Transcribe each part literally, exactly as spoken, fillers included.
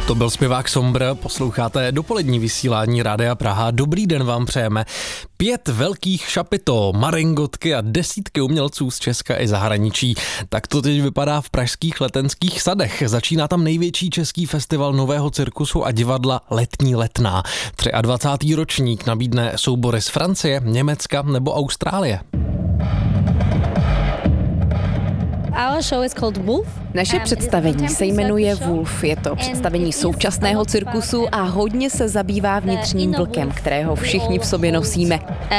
To byl zpěvák Sombr, posloucháte dopolední vysílání Rádia Praha. Dobrý den vám přejeme. Pět velkých šapito, maringotky a desítky umělců z Česka i zahraničí. Tak to teď vypadá v pražských Letenských sadech. Začíná tam největší český festival nového cirkusu a divadla Letní letná. dvacátý třetí ročník nabídne soubory z Francie, Německa nebo Austrálie. Our show is called Wolf. Naše představení se jmenuje Wolf. Je to představení současného cirkusu a hodně se zabývá vnitřním vlkem, kterého všichni v sobě nosíme.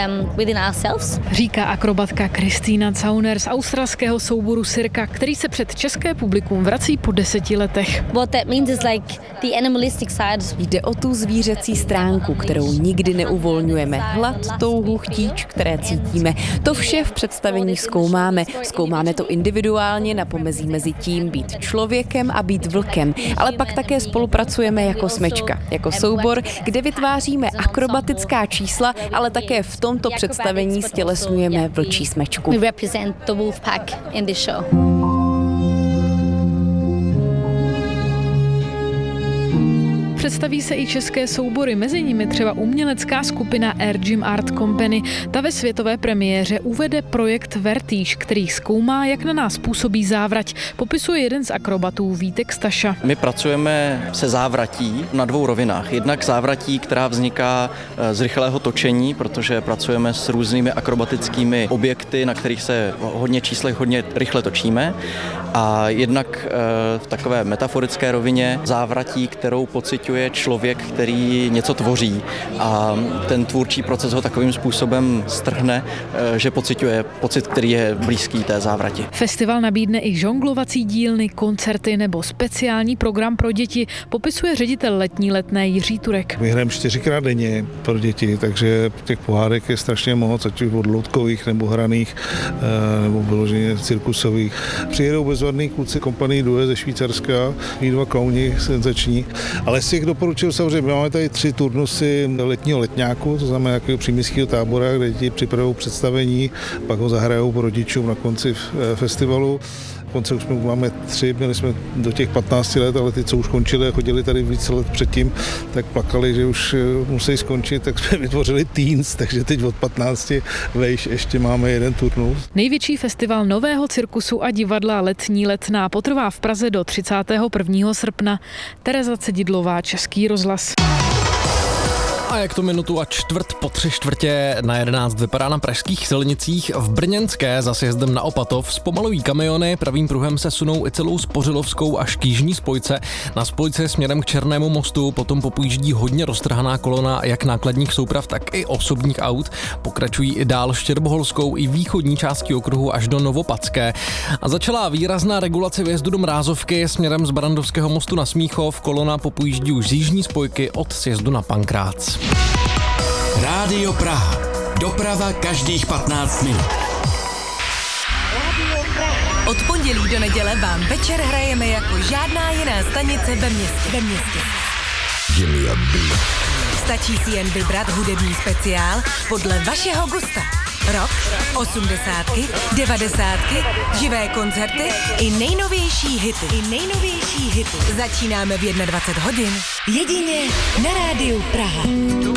Říká akrobatka Kristýna Zauner z australského souboru Cirka, který se před české publikum vrací po deseti letech. Jde o tu zvířecí stránku, kterou nikdy neuvolňujeme. Hlad, touhu, chtíč, které cítíme. To vše v představení zkoumáme. Zkoumáme to individuálně na pomezí mezi tím být člověkem a být vlkem, ale pak také spolupracujeme jako smečka, jako soubor, kde vytváříme akrobatická čísla, ale také v tomto představení stělesňujeme vlčí smečku. We represent the wolf pack in this show. Představí se i české soubory, mezi nimi třeba umělecká skupina Air Gym Art Company. Ta ve světové premiéře uvede projekt Vertige, který zkoumá, jak na nás působí závrať. Popisuje jeden z akrobatů Vítek Staša. My pracujeme se závratí na dvou rovinách. Jednak závratí, která vzniká z rychlého točení, protože pracujeme s různými akrobatickými objekty, na kterých se v hodně číslech hodně rychle točíme. A jednak v takové metaforické rovině závratí, kterou pociťuje člověk, který něco tvoří a ten tvůrčí proces ho takovým způsobem strhne, že pociťuje pocit, který je blízký té závrati. Festival nabídne i žonglovací dílny, koncerty nebo speciální program pro děti, popisuje ředitel Letní letné Jiří Turek. My hrajeme čtyřikrát denně pro děti, takže těch pohádek je strašně moc, ať už od loutkových nebo hraných, nebo vyloženě cirkusových. Přijedou bezvadný kluci kompanii Due ze Švýcarska, i dva klauni senzační, ale z těch doporučil samozřejmě, máme tady tři turnusy letního letňáku, to znamená nějakého příměstského tábora, kde děti připravují představení, pak ho zahrajou rodičům na konci festivalu. Konce už jsme máme tři, měli jsme do těch patnácti let, ale ty, co už končili a chodili tady více let předtím, tak plakali, že už musí skončit, tak jsme vytvořili Teens, takže teď od patnácti vejš ještě máme jeden turnus. Největší festival nového cirkusu a divadla Letní letná potrvá v Praze do třicátého prvního srpna. Tereza Cedidlová, Český rozhlas. A jak to minutu a čtvrt po tři čtvrtě na jedenáct vypadá na pražských silnicích. V Brněnské za sjezdem na Opatov zpomalují kamiony, pravým pruhem se sunou i celou Spořilovskou až k jižní spojce. Na spojce směrem k Černému mostu potom popůjíždí hodně roztrhaná kolona jak nákladních souprav, tak i osobních aut. Pokračují i dál Štěrboholskou i východní částí okruhu až do Novopadské. A začala výrazná regulace vjezdu do Mrázovky směrem z Barandovského mostu na Smíchov. Kolona popůjíždí už z jižní spojky od sjezdu na Pankrác. Rádio Praha. Doprava každých patnáct minut. Od pondělí do neděle vám večer hrajeme jako žádná jiná stanice ve městě. Ve městě. Stačí si jen vybrat hudební speciál podle vašeho gusta. Rock, osmdesátky, devadesátky, živé koncerty i nejnovější hity. I nejnovější hity. Začínáme v dvacet jedna hodin. Jedině na Rádiu Praha.